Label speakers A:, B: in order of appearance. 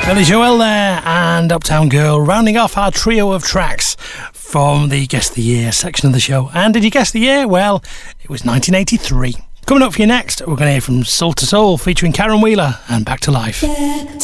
A: Billy Joel there and Uptown Girl, rounding off our trio of tracks from the Guess the Year section of the show. And did you guess the year? Well, it was 1983. Coming up for you next, we're going to hear from Soul II Soul featuring Karen Wheeler and Back to Life.
B: Back